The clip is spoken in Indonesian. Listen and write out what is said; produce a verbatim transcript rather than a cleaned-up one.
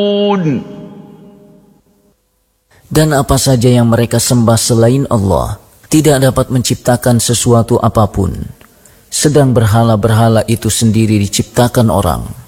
Dan apa saja yang mereka sembah selain Allah tidak dapat menciptakan sesuatu apapun, sedang berhala-berhala itu sendiri diciptakan orang.